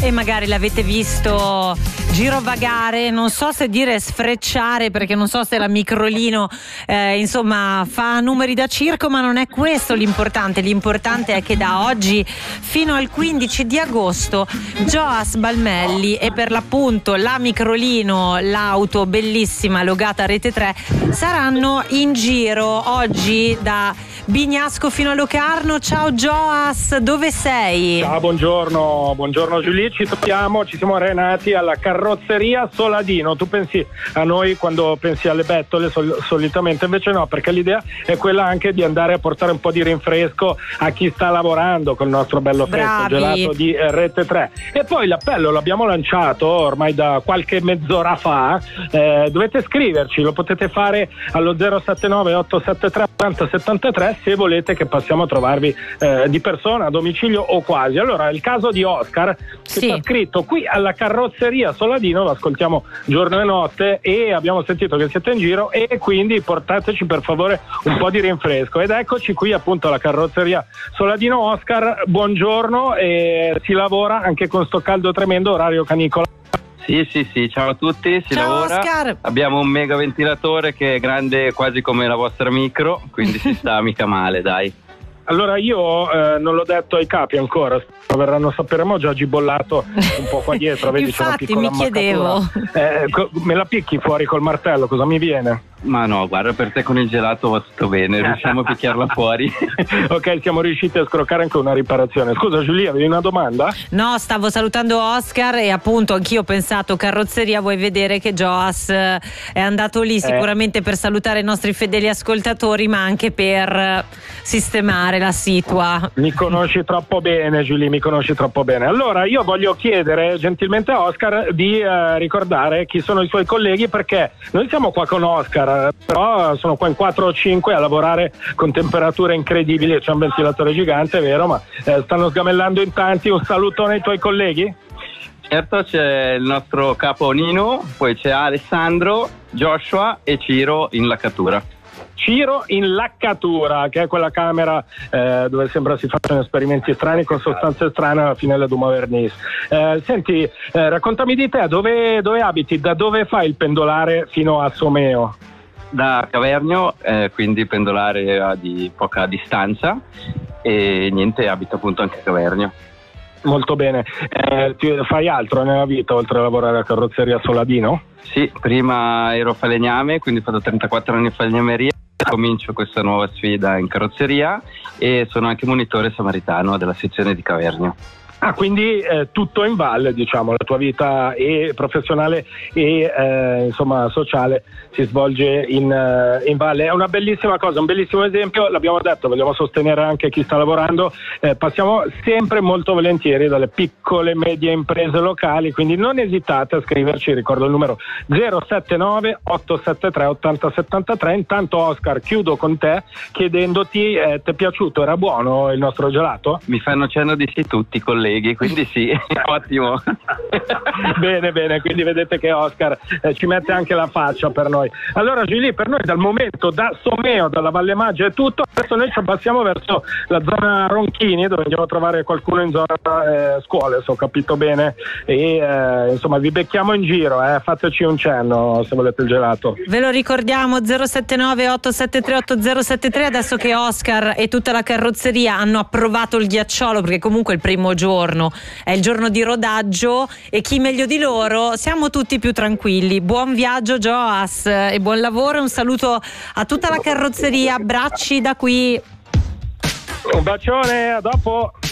e magari l'avete visto girovagare, non so se dire sfrecciare, perché non so se la Microlino insomma fa numeri da circo, ma non è questo l'importante è che da oggi fino al 15 di agosto Gioas Balmelli e per l'appunto la Microlino, l'auto bellissima logata a Rete 3, saranno in giro oggi da Bignasco fino a Locarno. Ciao Gioas, dove sei? Ciao, buongiorno Giulia, ci siamo arenati alla carrozzeria Soladino. Tu pensi a noi quando pensi alle bettole solitamente, invece no, perché l'idea è quella anche di andare a portare un po' di rinfresco a chi sta lavorando con il nostro bello fresco gelato di Rete 3. E poi l'appello l'abbiamo lanciato ormai da qualche mezz'ora fa, dovete scriverci, lo potete fare allo 079 873 8073 se volete che passiamo a trovarvi di persona, a domicilio o quasi. Allora, il caso di Oscar, che sta scritto qui alla carrozzeria Soladino, lo ascoltiamo giorno e notte e abbiamo sentito che siete in giro e quindi portateci per favore un po' di rinfresco. Ed eccoci qui appunto alla carrozzeria Soladino. Oscar, buongiorno, e si lavora anche con sto caldo tremendo, orario canicola. Sì, ciao a tutti, ciao lavora. Oscar. Abbiamo un mega ventilatore che è grande quasi come la vostra micro, quindi si sta mica male, dai. Allora io non l'ho detto ai capi ancora, verranno a sapere, ma ho già gibollato un po' qua dietro, vedi. Infatti, c'è una mi chiedevo. Me la picchi fuori col martello, cosa mi viene? Ma no, guarda, per te con il gelato va tutto bene, riusciamo a picchiarla fuori. Ok, siamo riusciti a scroccare anche una riparazione. Scusa Giulia, avevi una domanda? No, stavo salutando Oscar e appunto anch'io ho pensato carrozzeria, vuoi vedere che Gioas è andato lì sicuramente per salutare i nostri fedeli ascoltatori, ma anche per sistemare la situa. Mi conosci troppo bene Giulia, mi conosci troppo bene. Allora io voglio chiedere gentilmente a Oscar di ricordare chi sono i suoi colleghi, perché noi siamo qua con Oscar, però sono qua in 4 o 5 a lavorare con temperature incredibili, c'è un ventilatore gigante, è vero, ma stanno sgamellando in tanti. Un salutone ai tuoi colleghi? Certo, c'è il nostro capo Nino, poi c'è Alessandro, Joshua e Ciro in laccatura. Ciro in laccatura, che è quella camera dove sembra si facciano esperimenti strani con sostanze strane, alla fine le Duma Vernis. Senti, raccontami di te, dove abiti, da dove fai il pendolare fino a Someo? Da Cavernio, quindi pendolare di poca distanza, e niente, abito appunto anche a Cavernio. Molto bene. Fai altro nella vita oltre a lavorare a carrozzeria Soladino? Sì, prima ero falegname, quindi ho fatto 34 anni in falegnameria. Comincio questa nuova sfida in carrozzeria e sono anche monitore samaritano della sezione di Cavernio. Ah, quindi tutto in valle, diciamo, la tua vita professionale e insomma sociale si svolge in valle. È una bellissima cosa, un bellissimo esempio, l'abbiamo detto, vogliamo sostenere anche chi sta lavorando. Passiamo sempre molto volentieri dalle piccole e medie imprese locali, quindi non esitate a scriverci, ricordo il numero 079 873 8073. Intanto Oscar, chiudo con te chiedendoti, ti è piaciuto, era buono il nostro gelato? Mi fanno cenno di sì tutti, colleghi, quindi sì, ottimo. Bene, quindi vedete che Oscar ci mette anche la faccia per noi. Allora Giulia, per noi dal momento da Someo, dalla Valle Maggia è tutto. Adesso noi ci passiamo verso la zona Ronchini, dove andiamo a trovare qualcuno in zona scuole, se ho capito bene, e insomma vi becchiamo in giro, fateci un cenno se volete il gelato. Ve lo ricordiamo, 079 873 8073. Adesso che Oscar e tutta la carrozzeria hanno approvato il ghiacciolo, perché comunque il primo giorno è il giorno di rodaggio e chi meglio di loro, siamo tutti più tranquilli. Buon viaggio Gioas e buon lavoro, un saluto a tutta la carrozzeria, abbracci da qui. Un bacione, a dopo.